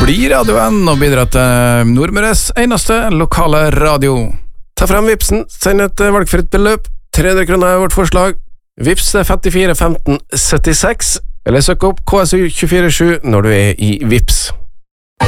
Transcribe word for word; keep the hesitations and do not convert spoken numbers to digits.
blir radioen og bidrar til Nordmøres eneste lokale radio. Ta frem Vipsen, send et valgfritt beløp. tre hundre kroner er vårt forslag. Vips er femtifire femten syttiseks, eller søk opp K S U to fire sju når du er i Vips.